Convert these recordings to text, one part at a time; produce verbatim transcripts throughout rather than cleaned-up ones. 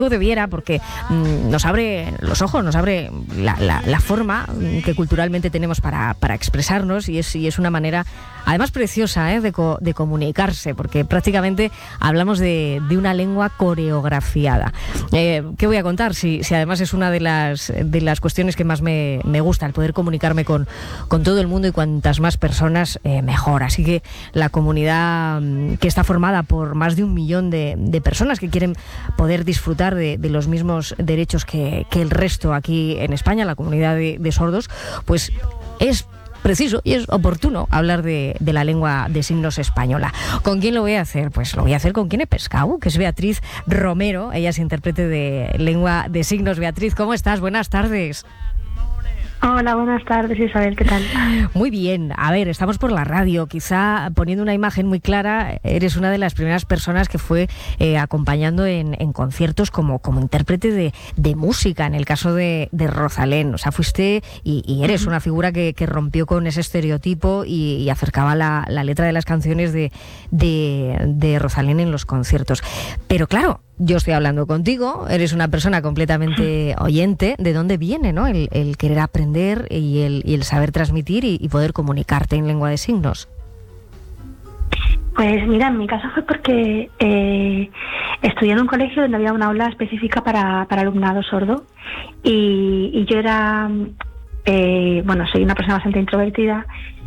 debiera, porque mmm, nos abre los ojos, nos abre la, la, la forma que culturalmente tenemos para, para expresarnos, y es, y es una manera además preciosa, ¿eh? de, co, de comunicarse, porque prácticamente hablamos de, de una lengua coreografiada. Eh, ¿Qué voy a contar? Si, si además es una de las, de las cuestiones que más me, me gusta, el poder comunicarme con, con todo el mundo, y cuantas más personas, eh, mejor. Así que la comunidad, que está formada por más de un millón de, de personas que quieren poder disfrutar De, de los mismos derechos que, que el resto aquí en España, la comunidad de, de sordos, pues es preciso y es oportuno hablar de, de la lengua de signos española. ¿Con quién lo voy a hacer? Pues lo voy a hacer con quien he pescado, que es Beatriz Romero. Ella es intérprete de lengua de signos. Beatriz, ¿cómo estás? Buenas tardes. Hola, buenas tardes, Isabel, ¿qué tal? Muy bien. A ver, estamos por la radio, quizá poniendo una imagen muy clara, eres una de las primeras personas que fue eh, acompañando en, en conciertos como, como intérprete de, de música, en el caso de, de Rosalén. O sea, fuiste y, y eres una figura que, que rompió con ese estereotipo y, y acercaba la, la letra de las canciones de, de, de Rosalén en los conciertos. Pero claro, yo estoy hablando contigo, eres una persona completamente oyente. ¿De dónde viene, no, el, el querer aprender y el, y el saber transmitir y, y poder comunicarte en lengua de signos? Pues mira, en mi caso fue porque eh, estudié en un colegio donde había una aula específica para, para alumnado sordo, y, y yo era, eh, bueno, soy una persona bastante introvertida,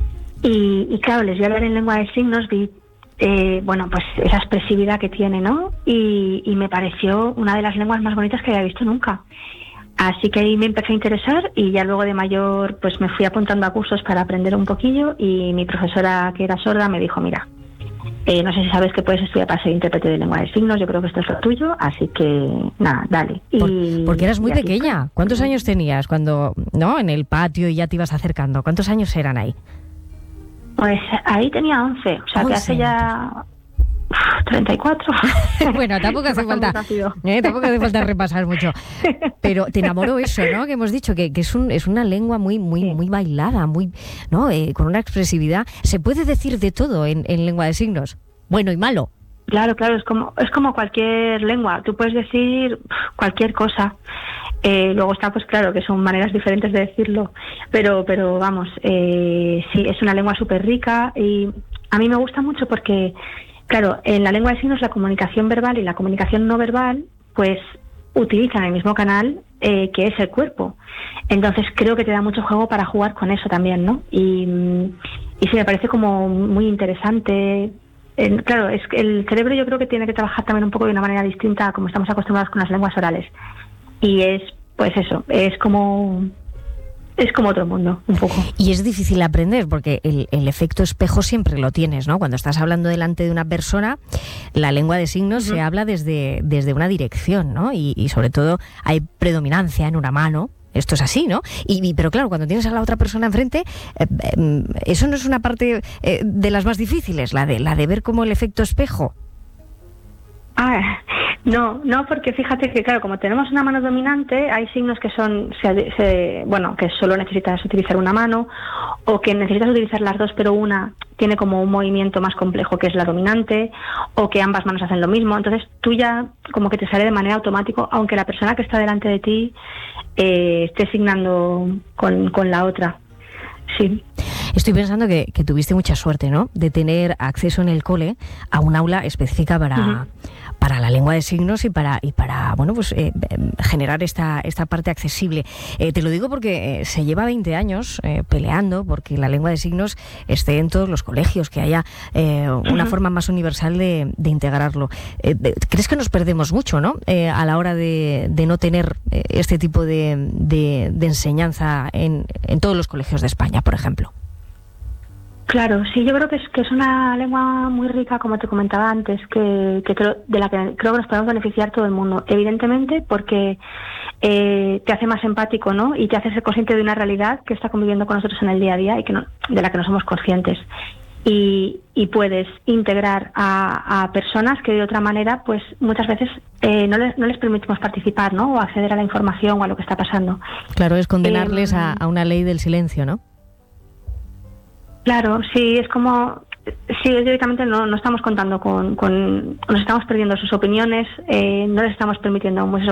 y, y claro, les vi hablar en lengua de signos, vi Eh, bueno, pues esa expresividad que tiene, ¿no? Y, y me pareció una de las lenguas más bonitas que había visto nunca. Así que ahí me empecé a interesar, y ya luego de mayor pues me fui apuntando a cursos para aprender un poquillo, y mi profesora, que era sorda, me dijo, mira, eh, no sé si sabes que puedes estudiar para ser intérprete de lengua de signos, yo creo que esto es lo tuyo, así que nada, dale. Por, y, porque eras muy y pequeña. ¿Cuántos años tenías cuando, no, en el patio y ya te ibas acercando? ¿Cuántos años eran ahí? Pues ahí tenía once, o sea once, que hace ya uf, treinta y cuatro. Bueno, tampoco hace falta eh, tampoco hace falta repasar mucho. Pero te enamoró eso, ¿no? Que hemos dicho que, que es un es una lengua muy muy sí. muy bailada, muy, ¿no? Eh, con una expresividad. Se puede decir de todo en, en lengua de signos, bueno y malo. Claro, claro, es como es como cualquier lengua. Tú puedes decir cualquier cosa. Eh, luego está, pues claro, que son maneras diferentes de decirlo, pero pero vamos, eh, sí, es una lengua súper rica, y a mí me gusta mucho porque, claro, en la lengua de signos la comunicación verbal y la comunicación no verbal, pues utilizan el mismo canal, eh, que es el cuerpo. Entonces creo que te da mucho juego para jugar con eso también, ¿no? Y, y sí, me parece como muy interesante. Eh, claro, es que el cerebro yo creo que tiene que trabajar también un poco de una manera distinta a como estamos acostumbrados con las lenguas orales. Y es, pues eso, es como es como otro mundo, un poco. Y es difícil aprender, porque el, el efecto espejo siempre lo tienes, ¿no? Cuando estás hablando delante de una persona, la lengua de signos uh-huh. se habla desde, desde una dirección, ¿no? Y, y sobre todo hay predominancia en una mano. Esto es así, ¿no? Y, y pero claro, cuando tienes a la otra persona enfrente, eh, eh, eso no es una parte eh, de las más difíciles, la de la de ver como el efecto espejo. Ah, no, no, porque fíjate que claro, como tenemos una mano dominante, hay signos que son, se, se, bueno, que solo necesitas utilizar una mano, o que necesitas utilizar las dos, pero una tiene como un movimiento más complejo que es la dominante, o que ambas manos hacen lo mismo. Entonces tú ya como que te sale de manera automática, aunque la persona que está delante de ti eh, esté signando con, con la otra. Sí. Estoy pensando que, que tuviste mucha suerte, ¿no? De tener acceso en el cole a un aula específica para, uh-huh. para la lengua de signos y para y para bueno pues eh, generar esta esta parte accesible. Eh, te lo digo porque eh, se lleva veinte años eh, peleando porque la lengua de signos esté en todos los colegios, que haya eh, una uh-huh. forma más universal de, de integrarlo. Eh, ¿Crees que nos perdemos mucho, no? Eh, a la hora de, de no tener eh, este tipo de, de, de enseñanza en, en todos los colegios de España, por ejemplo. Claro, sí, yo creo que es que es una lengua muy rica, como te comentaba antes, que, que creo, de la que creo que nos podemos beneficiar todo el mundo. Evidentemente, porque eh, te hace más empático, ¿no? Y te hace ser consciente de una realidad que está conviviendo con nosotros en el día a día y que no, de la que no somos conscientes. Y, y puedes integrar a, a personas que de otra manera, pues muchas veces eh, no, les, no les permitimos participar, ¿no? O acceder a la información o a lo que está pasando. Claro, es condenarles eh, a, a una ley del silencio, ¿no? Claro, sí, es como, sí, directamente no, no estamos contando con, con, nos estamos perdiendo sus opiniones, eh, no les estamos permitiendo pues,